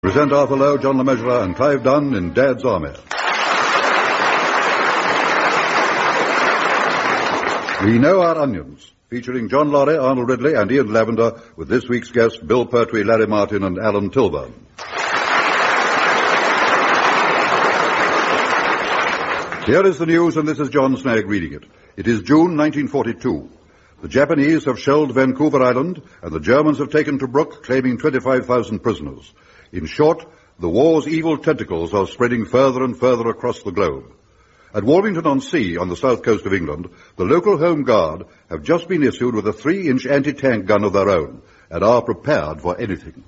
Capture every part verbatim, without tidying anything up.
Present Arthur Lowe, John Le Mesurier and Clive Dunn in Dad's Army. We Know Our Onions, featuring John Laurie, Arnold Ridley and Ian Lavender, with this week's guests Bill Pertwee, Larry Martin and Alan Tilburn. Here is the news, and this is John Snagg reading it. It is June nineteen forty-two. The Japanese have shelled Vancouver Island, and the Germans have taken Tobruk, claiming twenty-five thousand prisoners. In short, the war's evil tentacles are spreading further and further across the globe. At Warmington-on-Sea, on the south coast of England, the local Home Guard have just been issued with a three-inch anti-tank gun of their own, and are prepared for anything.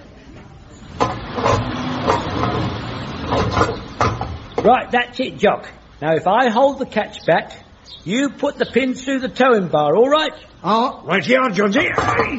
Right, that's it, Jock. Now, if I hold the catch back, you put the pins through the towing bar, all right? Oh, right here, Jonesy.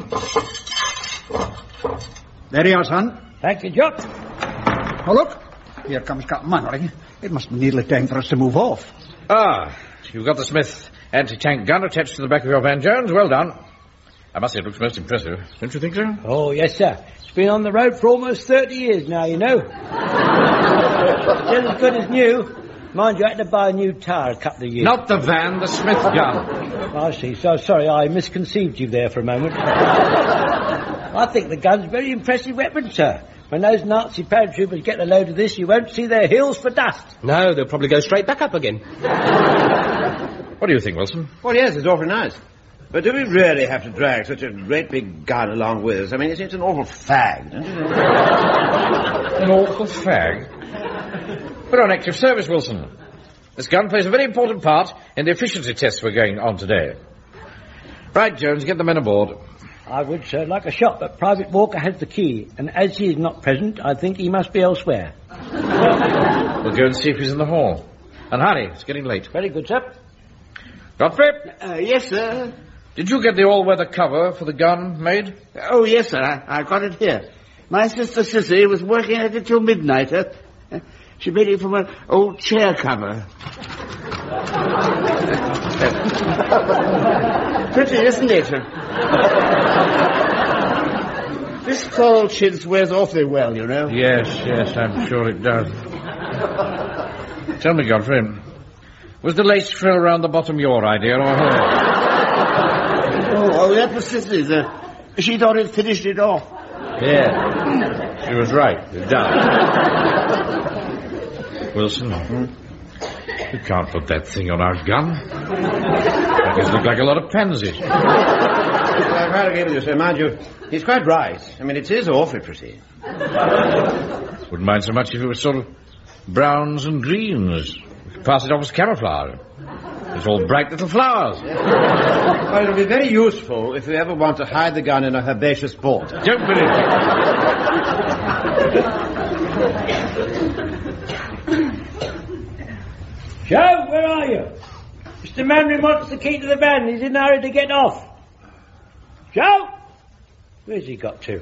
There you are, son. Thank you, Jock. Oh, look. Here comes Captain Manwaring. It must be nearly time for us to move off. Ah, you've got the Smith anti-tank gun attached to the back of your van, Jones. Well done. I must say it looks most impressive. Don't you think so? Oh, yes, sir. It's been on the road for almost thirty years now, you know. Still as good as new. Mind you, I had to buy a new tyre a couple of years. Not the van, the Smith gun. I see. So sorry, I misconceived you there for a moment. I think the gun's a very impressive weapon, sir. When those Nazi paratroopers get a load of this, you won't see their heels for dust. No, they'll probably go straight back up again. What do you think, Wilson? Well, yes, it's awfully nice. But do we really have to drag such a great big gun along with us? I mean, it's an awful fag, don't you know? An awful fag? We're on active service, Wilson. This gun plays a very important part in the efficiency tests we're going on today. Right, Jones, get the men aboard. I would, sir, like a shot, but Private Walker has the key, and as he is not present, I think he must be elsewhere. We'll go and see if he's in the hall. And hurry, it's getting late. Very good, sir. Godfrey? Uh, yes, sir. Did you get the all-weather cover for the gun made? Oh, yes, sir. I, I got it here. My sister Sissy was working at it till midnight. Uh, she made it from an old chair cover. Pretty, isn't it? This cold chintz wears awfully well, you know. Yes, yes, I'm sure it does. Tell me, Godfrey, was the lace frill around the bottom your idea or hers? Oh, oh, that was Sissy's. Uh, she thought it finished it off. Yeah, she was right. It does. Wilson, hmm? You can't put that thing on our gun. That does look like a lot of pansies. I quite agree with you, sir. Mind you, he's quite right. I mean, it is awfully pretty. Wouldn't mind so much if it was sort of browns and greens. We could pass it off as camouflage. It's all bright little flowers. Well, it'll be very useful if you ever want to hide the gun in a herbaceous port. Don't believe it. Joe, where are you? Mister Manwaring wants the key to the van. He's in a hurry to get off. Joe? Where's he got to?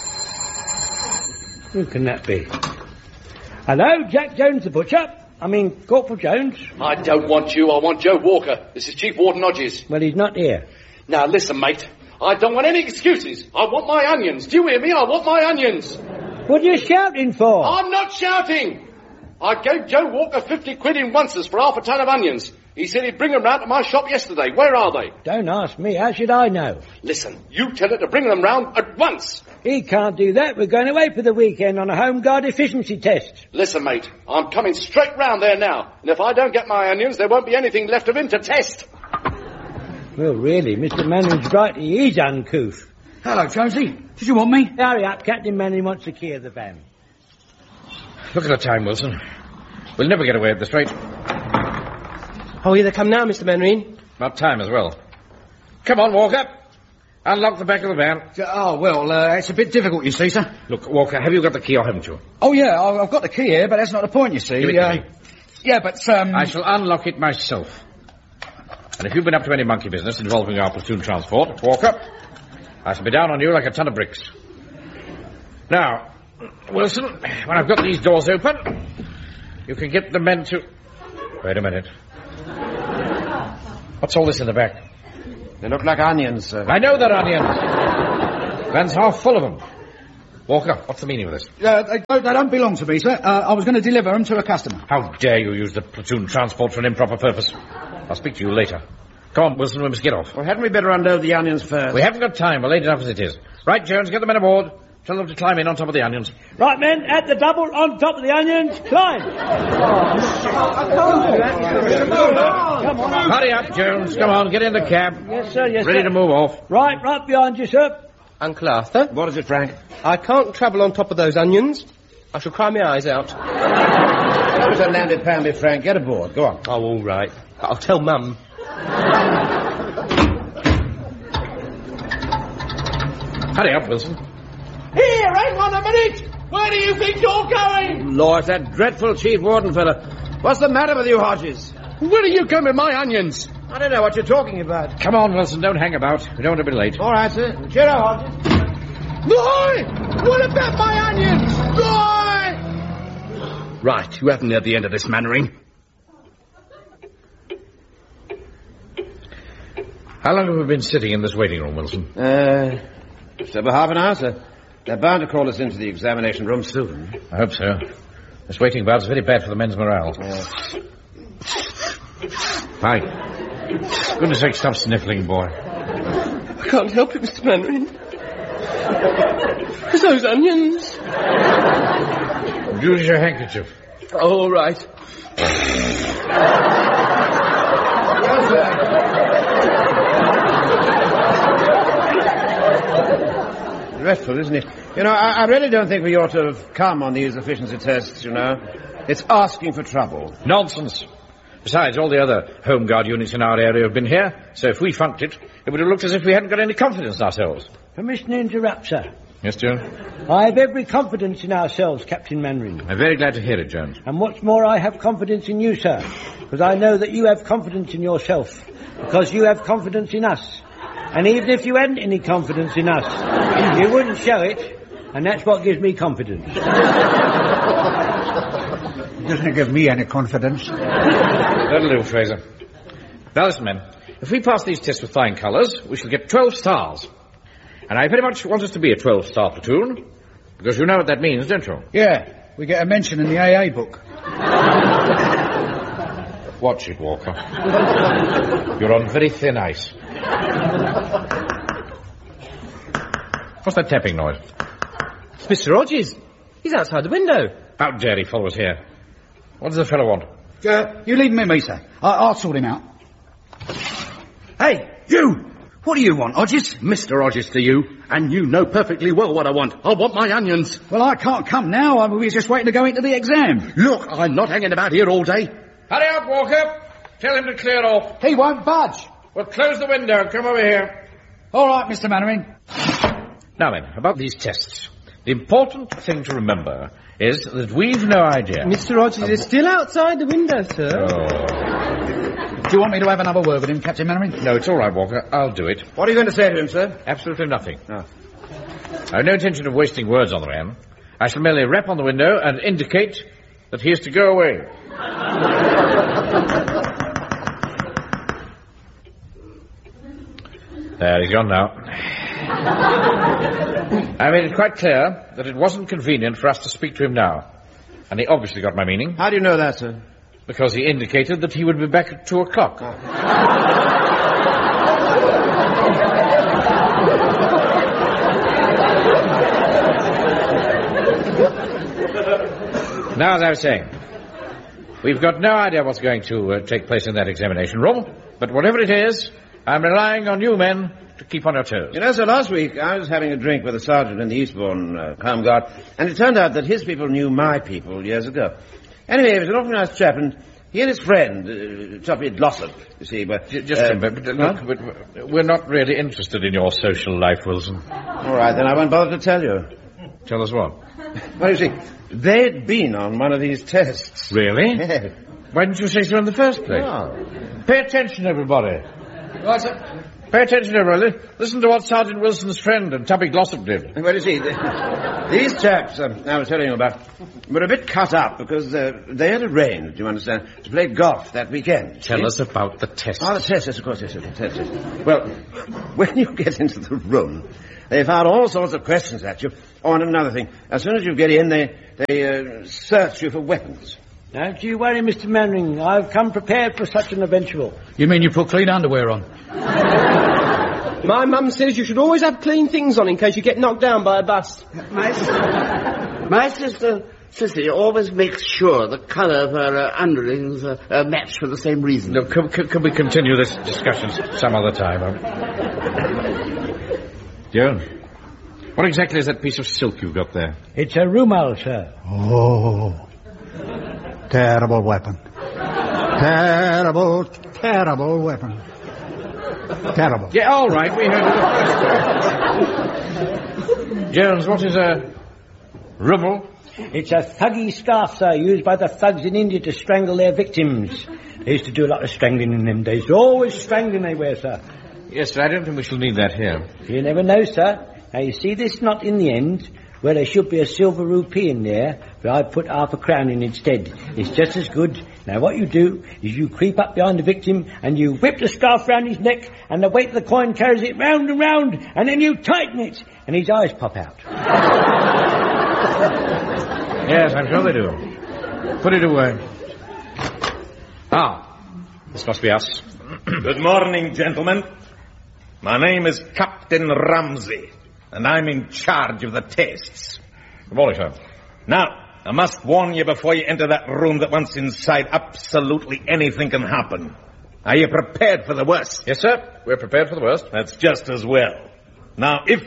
Who can that be? Hello, Jack Jones the butcher. I mean, Corporal Jones. I don't want you. I want Joe Walker. This is Chief Warden Hodges. Well, he's not here. Now, listen, mate. I don't want any excuses. I want my onions. Do you hear me? I want my onions. What are you shouting for? I'm not shouting. I gave Joe Walker fifty quid in onces for half a ton of onions. He said he'd bring them round to my shop yesterday. Where are they? Don't ask me. How should I know? Listen, you tell her to bring them round at once. He can't do that. We're going away for the weekend on a Home Guard efficiency test. Listen, mate, I'm coming straight round there now. And if I don't get my onions, there won't be anything left of him to test. Well, really, Mister Manwaring's right. He is uncouth. Hello, Jonesy. Did you want me? Hurry up. Captain Manwaring wants the key of the van. Look at the time, Wilson. We'll never get away at this rate. Oh, here they come now, Mister Manwaring. About time as well. Come on, Walker. Unlock the back of the van. Oh, well, uh, it's a bit difficult, you see, sir. Look, Walker, have you got the key or haven't you? Oh, yeah, I've got the key here, but that's not the point, you see. Give it uh, to me. Yeah, but, um... I shall unlock it myself. And if you've been up to any monkey business involving our platoon transport, Walker, I shall be down on you like a ton of bricks. Now, Wilson, when I've got these doors open, you can get the men to... Wait a minute. What's all this in the back? They look like onions, sir. I know they're onions. Van's half full of them. Walker, what's the meaning of this? Uh, they, don't- they don't belong to me, sir. Uh, I was going to deliver them to a customer. How dare you use the platoon transport for an improper purpose? I'll speak to you later. Come on, Wilson, we must get off. Well, hadn't we better unload the onions first? We haven't got time. We're late enough as it is. Right, Jones, get the men aboard. Tell them to climb in on top of the onions. Right, men, at the double, on top of the onions, climb. Come on. Hurry up, Jones. Come on, get in the cab. Yes, sir, yes, Ready sir. to move off. Right, right behind you, sir. Uncle Arthur, What is it, Frank? I can't travel on top of those onions. I shall cry my eyes out. There's a landed Pamby, Frank. Get aboard. Go on. Oh, all right. I'll tell Mum. Hurry up, Wilson. Here, hang on a minute! Where do you think you're going? Lord, that dreadful Chief Warden fella. What's the matter with you, Hodges? Where are you going with my onions? I don't know what you're talking about. Come on, Wilson, don't hang about. We don't want to be late. All right, sir. Cheer up, Hodges. Boy! What about my onions? Boy! Right, you haven't heard the end of this, Mannering. How long have we been sitting in this waiting room, Wilson? Uh, just over half an hour, sir. They're bound to call us into the examination room soon. I hope so. This waiting bout is very bad for the men's morale. Yes. Hi. Goodness sake, stop sniffling, boy. I can't help it, Mister Mannering. It's those onions. Use your handkerchief. Oh, all right. Dreadful, isn't it? You know, I, I really don't think we ought to have come on these efficiency tests, you know. It's asking for trouble. Nonsense. Besides, all the other Home Guard units in our area have been here, so if we funked it, it would have looked as if we hadn't got any confidence in ourselves. Permission to interrupt, sir. Yes, Jones? I have every confidence in ourselves, Captain Mannering. I'm very glad to hear it, Jones. And what's more, I have confidence in you, sir. Because I know that you have confidence in yourself. Because you have confidence in us. And even if you hadn't any confidence in us, you wouldn't show it. And that's what gives me confidence. It doesn't give me any confidence. That'll do, Fraser. Now listen, men. If we pass these tests with flying colours, we shall get twelve stars. And I very much want us to be a twelve-star platoon, because you know what that means, don't you? Yeah, we get a mention in the A A book. Watch it, Walker. You're on very thin ice. What's that tapping noise? It's Mister Hodges. He's outside the window. How dare he follow us here? What does the fellow want? Uh, you leave him with me, sir. I- I'll sort him out. Hey, you! What do you want, Hodges? Mister Hodges to you. And you know perfectly well what I want. I want my onions. Well, I can't come now. I- we were just waiting to go into the exam. Look, I'm not hanging about here all day. Hurry up, Walker. Tell him to clear off. He won't budge. Well, close the window. Come over here. All right, Mister Mannering. Now then, about these tests. The important thing to remember is that we've no idea. Mister Hodges is still outside the window, sir. Oh. Do you want me to have another word with him, Captain Mannering? No, it's all right, Walker. I'll do it. What are you going to say to him, sir? Absolutely nothing. Oh. I have no intention of wasting words on the man. I shall merely rap on the window and indicate that he is to go away. There, he's gone now. I made it quite clear that it wasn't convenient for us to speak to him now. And he obviously got my meaning, How do you know that, sir? because he indicated that he would be back at two o'clock. Now, as I was saying, we've got no idea what's going to uh, take place in that examination room, but whatever it is, I'm relying on you men to keep on your toes. You know, sir, last week I was having a drink with a sergeant in the Eastbourne uh, Home Guard, and it turned out that his people knew my people years ago. Anyway, he was an awfully nice chap, and he and his friend, uh, Toppy Glossop, you see, but... J- Just uh, a minute, but, look, but we're not really interested in your social life, Wilson. All right, then I won't bother to tell you. Tell us what. Well, you see, they'd been on one of these tests. Really? Yes. Why didn't you say so in the first place? Oh. Pay attention, everybody. Right, sir. Pay attention, everybody. Listen to what Sergeant Wilson's friend and Tubby Glossop did. Well, you see, the, these chaps um, I was telling you about were a bit cut up because uh, they had arranged, you understand, to play golf that weekend. Tell see? us about the test. Oh, the test, yes, of course, yes, yes, the test, yes. Well, when you get into the room, they fire all sorts of questions at you. Oh, and another thing, as soon as you get in, they, they uh, search you for weapons. Don't you worry, Mister Mannering. I've come prepared for such an eventual. You mean you put clean underwear on? My mum says you should always have clean things on in case you get knocked down by a bus. My sister, my sister, sister always makes sure the colour of her uh, underlings uh, uh, match for the same reason. No, can, can, can we continue this discussion some other time? Um? Joan, what exactly is that piece of silk you've got there? It's a rumal, sir. Oh, terrible weapon. Terrible, terrible weapon. Terrible. Yeah, all right, we heard it the first time. Jones, what is a rummel? It's a thuggy scarf, sir, used by the thugs in India to strangle their victims. They used to do a lot of strangling in them days. Always strangling they wear, sir. Yes, but I don't think we shall need that here. You never know, sir. Now, you see this knot in the end? Well, there should be a silver rupee in there, but I put half a crown in instead. It's just as good. Now, what you do is you creep up behind the victim and you whip the scarf round his neck, and the weight of the coin carries it round and round, and then you tighten it, and his eyes pop out. Yes, I'm sure they do. Put it away. Ah, this must be us. Good morning, gentlemen. My name is Captain Ramsey, and I'm in charge of the tests. Good morning, sir. Now, I must warn you before you enter that room that once inside, absolutely anything can happen. Are you prepared for the worst? Yes, sir. We're prepared for the worst. That's just as well. Now, if...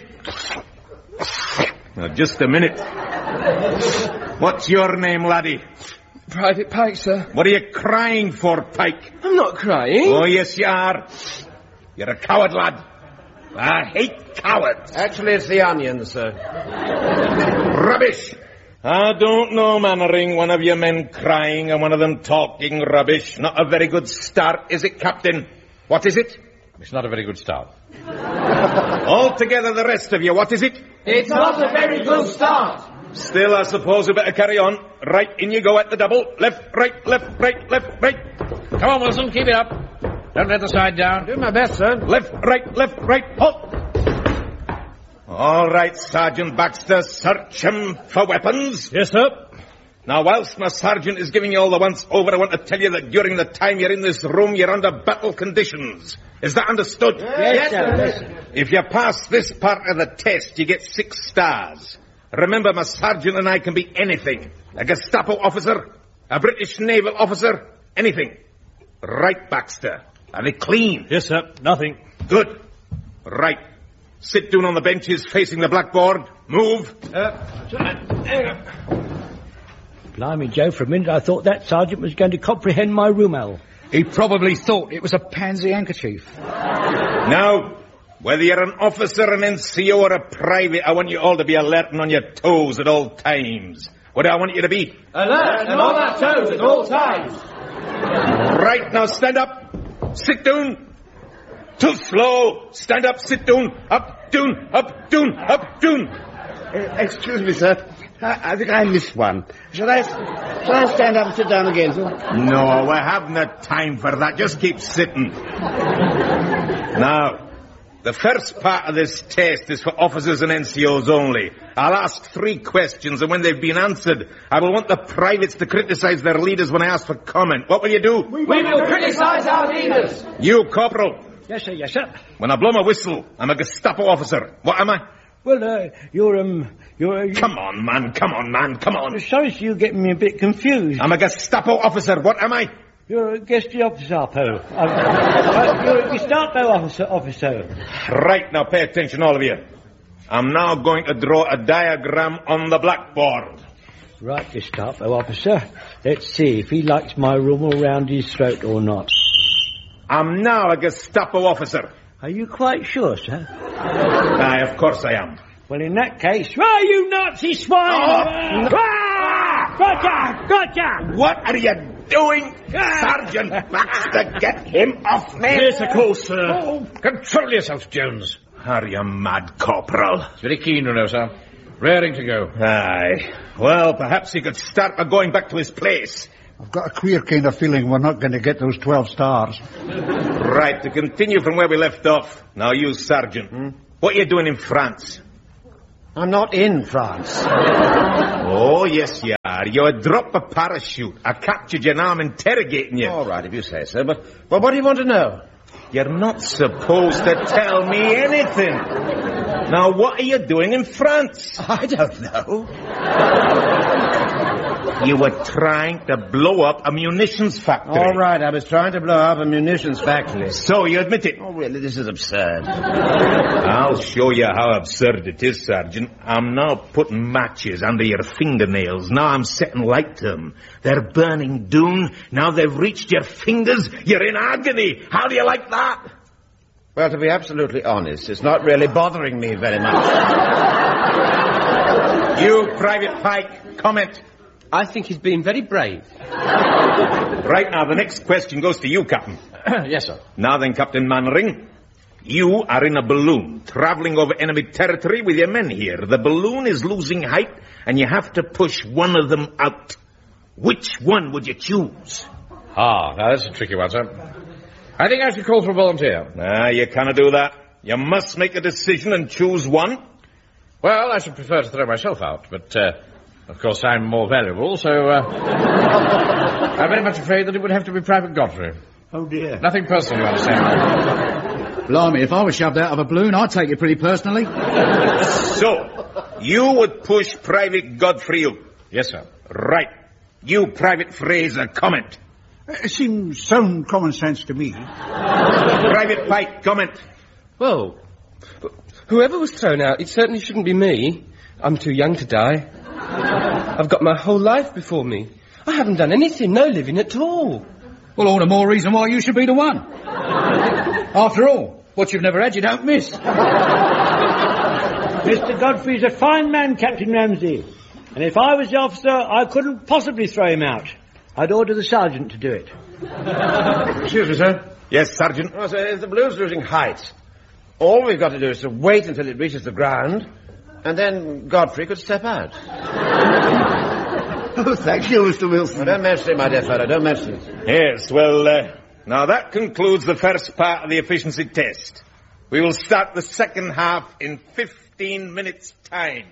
Now, just a minute. What's your name, laddie? Private Pike, sir. What are you crying for, Pike? I'm not crying. Oh, yes, you are. You're a coward, lad. I hate cowards. Actually, it's the onions, sir. Rubbish. I don't know, Mannering. One of you men crying and one of them talking rubbish. Not a very good start, is it, Captain? What is it? It's not a very good start. All together, the rest of you, what is it? It's not a very good start. Still, I suppose we better carry on. Right, in you go at the double. Left, right, left, right, left, right. Come on, Wilson, keep it up. Don't let the side down. Do my best, sir. Left, right, left, right, halt. All right, Sergeant Baxter, search him for weapons. Yes, sir. Now, whilst my sergeant is giving you all the once over, I want to tell you that during the time you're in this room, you're under battle conditions. Is that understood? Yes, sir. Yes, sir. If you pass this part of the test, you get six stars. Remember, my sergeant and I can be anything. A Gestapo officer, a British naval officer, anything. Right, Baxter. Are they clean? Yes, sir. Nothing. Good. Right. Sit down on the benches facing the blackboard. Move. Uh, Blimey, Joe, for a minute I thought that sergeant was going to comprehend my rumal. He probably thought it was a pansy handkerchief. Now, whether you're an officer, an N C O, or a private, I want you all to be alert and on your toes at all times. What do I want you to be? Alert and on our toes at all times. Right, now stand up. Sit down. Too slow. Stand up, sit down. Up, down, up, down, up, down. Uh, excuse me, sir. I, I think I missed one. Shall I, shall I stand up and sit down again, sir? No, we haven't had time for that. Just keep sitting. Now, the first part of this test is for officers and N C Os only. I'll ask three questions, and when they've been answered, I will want the privates to criticize their leaders when I ask for comment. What will you do? We will criticize our leaders. You, Corporal. Yes, sir, yes, sir. When I blow my whistle, I'm a Gestapo officer. What am I? Well, uh, you're, um, you're... Uh, come on, man, come on, man, come on. Sorry, sir, you're getting me a bit confused. I'm a Gestapo officer. What am I? You're a Gestapo. Uh, uh, you're a Gestapo officer, officer. Right, now pay attention, all of you. I'm now going to draw a diagram on the blackboard. Right, Gestapo officer. Let's see if he likes my rummel round his throat or not. I'm now a Gestapo officer. Are you quite sure, sir? Aye, of course I am. Well, in that case, why, you Nazi swine! Oh, no. Ah! Gotcha! Gotcha! What are you doing? Sergeant Baxter, get him off me. Yes, of course, sir. Oh, control yourself, Jones. Are you mad, Corporal? It's very keen, you know, sir. Raring to go. Aye. Well, perhaps he could start by going back to his place. I've got a queer kind of feeling we're not going to get those twelve stars. Right, to continue from where we left off. Now, you, Sergeant. Hmm? What are you doing in France? I'm not in France. Oh, yes, you are. You had dropped a parachute. I captured you, now I'm interrogating you. All right, if you say so, but, but what do you want to know? You're not supposed to tell me anything. Now, what are you doing in France? I don't know. You were trying to blow up a munitions factory. All right, I was trying to blow up a munitions factory. So you admit it? Oh, really, this is absurd. I'll show you how absurd it is, Sergeant. I'm now putting matches under your fingernails. Now I'm setting light to them. They're burning doom. Now they've reached your fingers. You're in agony. How do you like that? Well, to be absolutely honest, it's not really bothering me very much. You, Private Pike, comment. I think he's been very brave. Right, now, the next question goes to you, Captain. Yes, sir. Now then, Captain Mannering, you are in a balloon, travelling over enemy territory with your men here. The balloon is losing height, and you have to push one of them out. Which one would you choose? Ah, now that's a tricky one, sir. I think I should call for a volunteer. Ah, you cannot do that. You must make a decision and choose one. Well, I should prefer to throw myself out, but, uh, of course, I'm more valuable, so, uh... I'm very much afraid that it would have to be Private Godfrey. Oh, dear. Nothing personal, you understand. Blimey, if I was shoved out of a balloon, I'd take it pretty personally. So, you would push Private Godfrey out? Yes, sir. Right. You, Private Fraser, comment. It seems sound common sense to me. Private Pike, comment. Well, whoever was thrown out, it certainly shouldn't be me. I'm too young to die. I've got my whole life before me. I haven't done anything, no living at all. Well, all the more reason why you should be the one. After all, what you've never had, you don't miss. Mister Godfrey's a fine man, Captain Ramsey. And if I was the officer, I couldn't possibly throw him out. I'd order the sergeant to do it. Excuse me, sir. Yes, Sergeant. Oh, sir, if the balloon's losing height, all we've got to do is to wait until it reaches the ground, and then Godfrey could step out. Oh, thank you, Mister Wilson. Well, don't mention it, my dear fellow, don't mention it. Yes, well, uh, now that concludes the first part of the efficiency test. We will start the second half in fifteen minutes' time.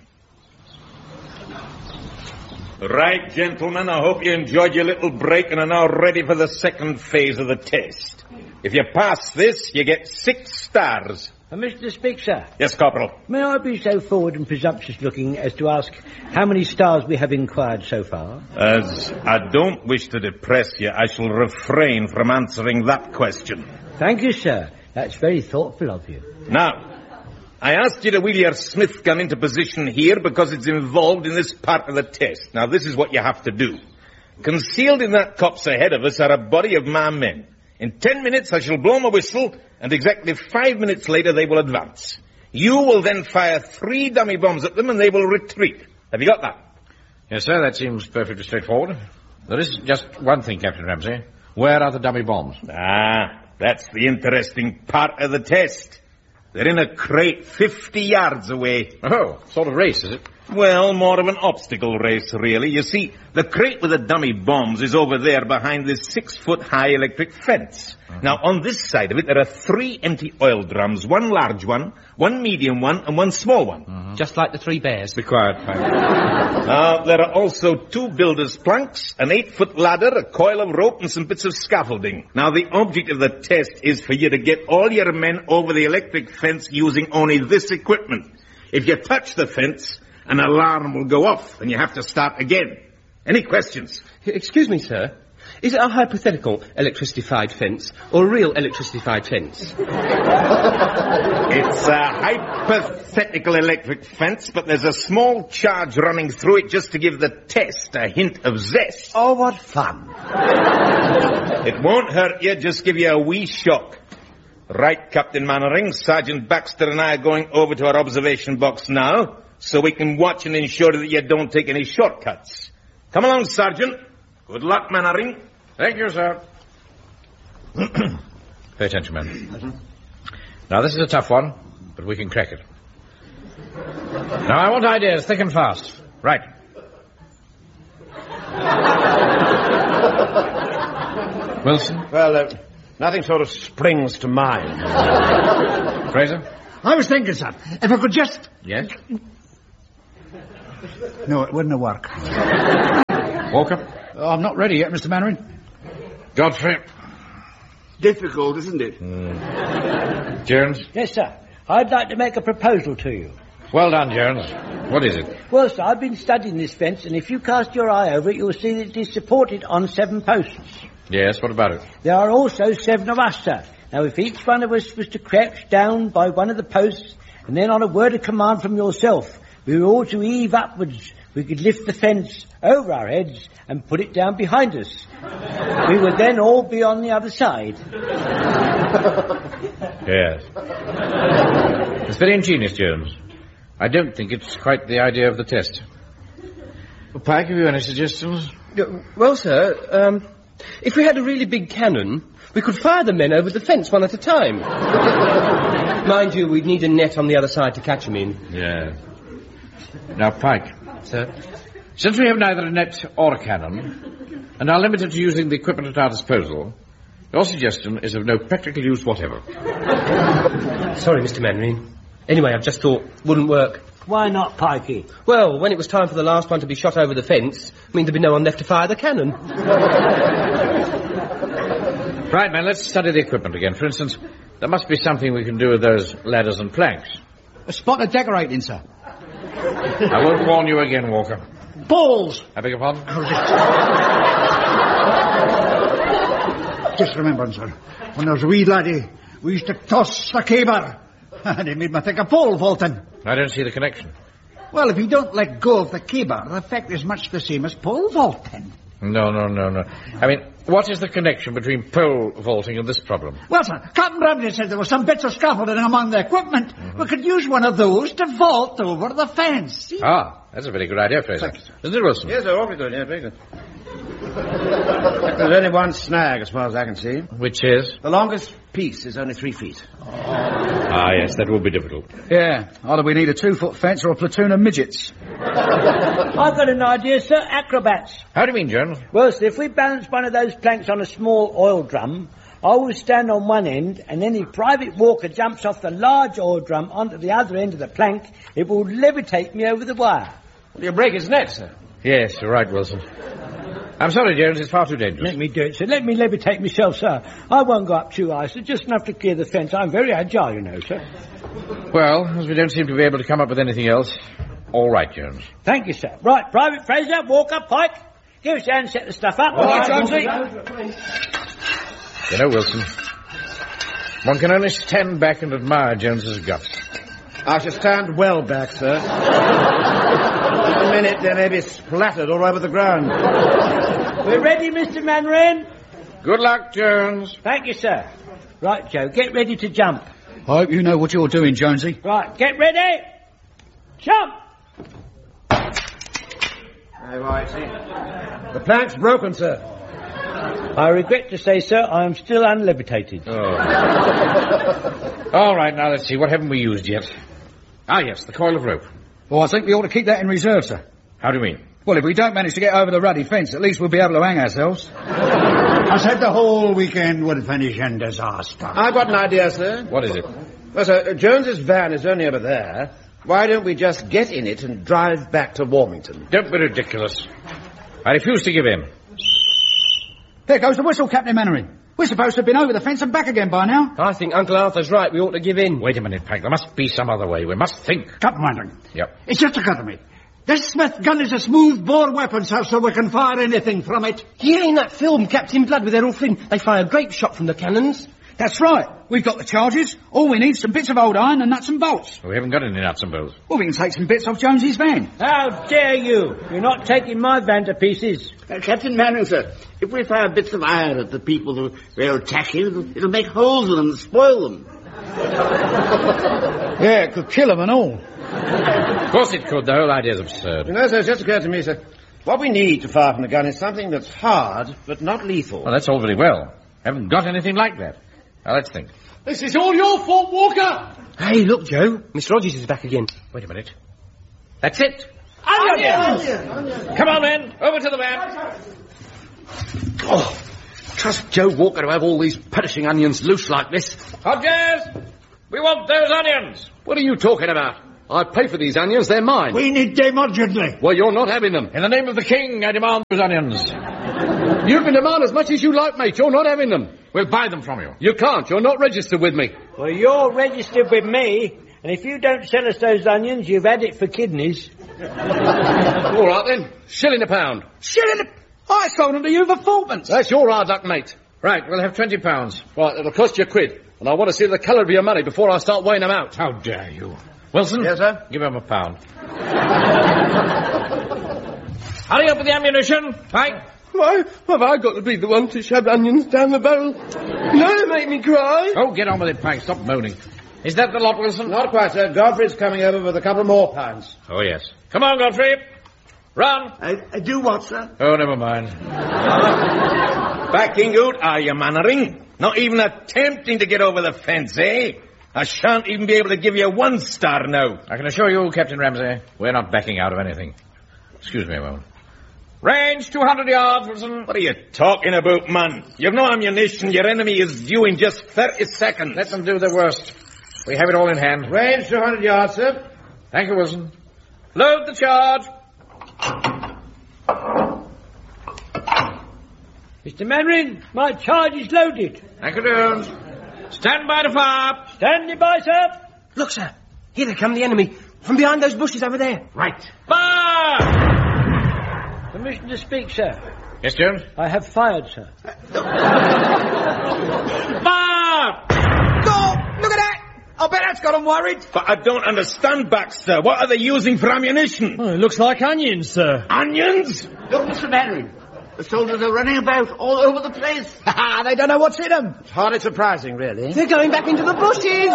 Right, gentlemen, I hope you enjoyed your little break and are now ready for the second phase of the test. If you pass this, you get six stars. Uh, Mister Speak, sir. Yes, Corporal. May I be so forward and presumptuous looking as to ask how many stars we have inquired so far? As I don't wish to depress you, I shall refrain from answering that question. Thank you, sir. That's very thoughtful of you. Now, I asked you to wheel your Smith gun into position here because it's involved in this part of the test. Now, this is what you have to do. Concealed in that copse ahead of us are a body of my men. In ten minutes, I shall blow my whistle, and exactly five minutes later, they will advance. You will then fire three dummy bombs at them, and they will retreat. Have you got that? Yes, sir, that seems perfectly straightforward. There is just one thing, Captain Ramsey. Where are the dummy bombs? Ah, that's the interesting part of the test. They're in a crate fifty yards away. Oh, sort of race, is it? Well, more of an obstacle race, really. You see, the crate with the dummy bombs is over there behind this six-foot-high electric fence. Uh-huh. Now, on this side of it, there are three empty oil drums, one large one, one medium one, and one small one. Uh-huh. Just like the three bears. Be quiet, Frank. Now, there are also two builder's planks, an eight-foot ladder, a coil of rope, and some bits of scaffolding. Now, the object of the test is for you to get all your men over the electric fence using only this equipment. If you touch the fence, an alarm will go off, and you have to start again. Any questions? Excuse me, sir. Is it a hypothetical electricified fence or a real electricified fence? It's a hypothetical electric fence, but there's a small charge running through it just to give the test a hint of zest. Oh, what fun. It won't hurt you, just give you a wee shock. Right, Captain Mannering, Sergeant Baxter and I are going over to our observation box now, so we can watch and ensure that you don't take any shortcuts. Come along, Sergeant. Good luck, Mannering. Thank you, sir. Pay attention, men. Now, this is a tough one, but we can crack it. Now, I want ideas, thick and fast. Right. Wilson? Well, uh, nothing sort of springs to mind. Fraser? I was thinking, sir, if I could just... Yes? No, it wouldn't have worked. Walker? Oh, I'm not ready yet, Mister Mannering. Godfrey? Difficult, isn't it? Mm. Jones? Yes, sir. I'd like to make a proposal to you. Well done, Jones. What is it? Well, sir, I've been studying this fence, and if you cast your eye over it, you'll see that it is supported on seven posts. Yes, what about it? There are also seven of us, sir. Now, if each one of us was to crouch down by one of the posts, and then on a word of command from yourself, we were all to heave upwards, we could lift the fence over our heads and put it down behind us. We would then all be on the other side. Yes. It's very ingenious, Jones. I don't think it's quite the idea of the test. Well, Pike, have you any suggestions? Uh, well, sir, um, if we had a really big cannon, we could fire the men over the fence one at a time. Mind you, we'd need a net on the other side to catch them in. Yeah. Now, Pike. Sir? Since we have neither a net or a cannon, and are limited to using the equipment at our disposal, your suggestion is of no practical use whatever. Sorry, Mister Mannering. Anyway, I've just thought, wouldn't work. Why not, Pikey? Well, when it was time for the last one to be shot over the fence, I mean, there'd be no one left to fire the cannon. Right, man, let's study the equipment again. For instance, there must be something we can do with those ladders and planks. A spot of decorating, sir. I won't warn you again, Walker. Balls! I beg your pardon? Just remember, sir, when I was a wee laddie, we used to toss the caber. And it made me think of pole vaulting. I don't see the connection. Well, if you don't let go of the caber, the effect is much the same as pole vaulting. No, no, no, no. I mean, what is the connection between pole vaulting and this problem? Well, sir, Captain Bradley said there were some bits of scaffolding among the equipment. Mm-hmm. We could use one of those to vault over the fence. See? Ah, that's a very good idea, Fraser. Isn't it, Wilson? Yes, sir, awfully good, yeah, very good. There's only one snag, as far as I can see. Which is? The longest piece is only three feet. Oh. Ah, yes, that will be difficult. Yeah, either we need a two-foot fence or a platoon of midgets. I've got an idea, sir. Acrobats. How do you mean, Jones? Well, sir, if we balance one of those planks on a small oil drum, I will stand on one end, and then if Private Walker jumps off the large oil drum onto the other end of the plank, it will levitate me over the wire. Will you break his neck, sir? Yes, you're right, Wilson. I'm sorry, Jones, it's far too dangerous. Let me do it, sir. Let me levitate myself, sir. I won't go up too high, sir. Just enough to clear the fence. I'm very agile, you know, sir. Well, as we don't seem to be able to come up with anything else, all right, Jones. Thank you, sir. Right, Private Fraser, Walker, Pike, give us a hand and set the stuff up. All right, Jonesy. You know, Wilson, one can only stand back and admire Jones's guts. I shall stand well back, sir. In a minute, they may be splattered all over the ground. We're ready, Mister Mannering. Good luck, Jones. Thank you, sir. Right, Joe, get ready to jump. I hope you know what you're doing, Jonesy. Right, get ready. Jump. Oh, I see. The plank's broken, sir. I regret to say, sir, I am still unlevitated. Oh. All right, now let's see. What haven't we used yet? Ah, yes, the coil of rope. Well, I think we ought to keep that in reserve, sir. How do you mean? Well, if we don't manage to get over the ruddy fence, at least we'll be able to hang ourselves. I said the whole weekend would finish in disaster. I've got an idea, sir. What is it? Well, sir, Jones's van is only over there. Why don't we just get in it and drive back to Warmington? Don't be ridiculous. I refuse to give in. There goes the whistle, Captain Mannering. We're supposed to have been over the fence and back again by now. I think Uncle Arthur's right. We ought to give in. Wait a minute, Pike. There must be some other way. We must think. Captain Mannering. Yep. It's just occurred to me. This Smith gun is a smooth-bore weapon, sir, so we can fire anything from it. Yeah, in that film, Captain Blood with Errol Flynn, they fire grape shot from the cannons. That's right. We've got the charges. All we need is some bits of old iron and nuts and bolts. We haven't got any nuts and bolts. Well, we can take some bits off Jonesy's van. How dare you? You're not taking my van to pieces. Uh, Captain Mannering, sir, if we fire bits of iron at the people who we're attacking, it'll, it'll make holes in them and spoil them. Yeah, it could kill them and all. Of course it could. The whole idea's absurd. You know, sir, it's just occurred to me, sir. What we need to fire from the gun is something that's hard, but not lethal. Well, that's all very well. Haven't got anything like that. Now, let's think. This is all your fault, Walker. Hey, look, Joe. Miss Rogers is back again. Wait a minute. That's it. Onions! Come on, men. Over to the van. Oh, trust Joe Walker to have all these perishing onions loose like this. Hodges! We want those onions. What are you talking about? I pay for these onions, they're mine. We need them urgently. Well, you're not having them. In the name of the king, I demand those onions. You can demand as much as you like, mate. You're not having them. We'll buy them from you. You can't. You're not registered with me. Well, you're registered with me, and if you don't sell us those onions, you've had it for kidneys. All right, then. Shilling a pound. Shilling a... I sold them to you for fourpence. That's your hard luck, mate. Right, we'll have twenty pounds. Right, it'll cost you a quid. And I want to see the colour of your money before I start weighing them out. How dare you? Wilson? Yes, sir? Give him a pound. Hurry up with the ammunition. Pike. Why have I got to be the one to shove onions down the barrel? No, make me cry. Oh, get on with it, Pike. Stop moaning. Is that the lot, Wilson? Not quite, sir. Godfrey's coming over with a couple more pounds. Oh, yes. Come on, Godfrey. Run. I, I do what, sir? Oh, never mind. Backing out, are you, Mannering? Not even attempting to get over the fence, eh? I shan't even be able to give you one star now. I can assure you, Captain Ramsay, we're not backing out of anything. Excuse me a moment. Range two hundred yards, Wilson. What are you talking about, man? You've no ammunition. Your enemy is due in just thirty seconds. Let them do their worst. We have it all in hand. Range two hundred yards, sir. Thank you, Wilson. Load the charge. Mister Mannering, my charge is loaded. Thank you, Jones. Stand by to fire. Standing by, sir. Look, sir. Here they come, the enemy. From behind those bushes over there. Right. Fire! Permission to speak, sir. Yes, Jones? I have fired, sir. Fire! Go! Look at that! I bet that's got them worried. But I don't understand, Baxter. What are they using for ammunition? Oh, it looks like onions, sir. Onions? Look, Mister Mannering. The soldiers are running about all over the place. Ha! They don't know what's in them. It's hardly surprising, really. They're going back into the bushes.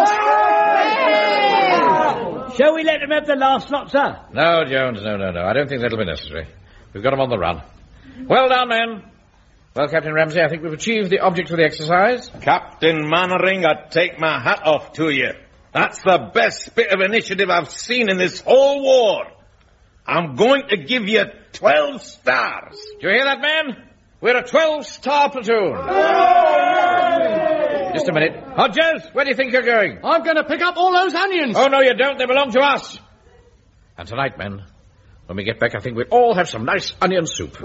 Shall we let them have the last lot, sir? No, Jones, no, no, no. I don't think that'll be necessary. We've got them on the run. Well done, men. Well, Captain Ramsay, I think we've achieved the object of the exercise. Captain Mannering, I take my hat off to you. That's the best bit of initiative I've seen in this whole war. I'm going to give you twelve stars. Do you hear that, man? We're a twelve-star platoon. Just a minute. Hodges, where do you think you're going? I'm going to pick up all those onions. Oh, no, you don't. They belong to us. And tonight, men, when we get back, I think we'll all have some nice onion soup.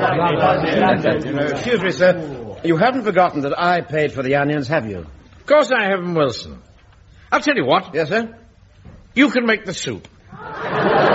Excuse me, sir. You haven't forgotten that I paid for the onions, have you? Of course I haven't, Wilson. I'll tell you what. Yes, sir? You can make the soup.